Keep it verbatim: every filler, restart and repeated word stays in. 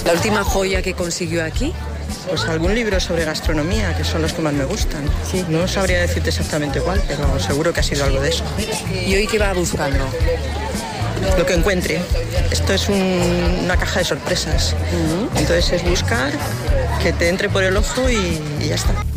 ¿La última joya que consiguió aquí? Pues algún libro sobre gastronomía, que son los que más me gustan. Sí. No sabría decirte exactamente cuál, pero seguro que ha sido algo de eso. ¿Y hoy qué va buscando? Lo que encuentre. Esto es un, una caja de sorpresas. Uh-huh. Entonces es buscar, que te entre por el ojo y, y ya está.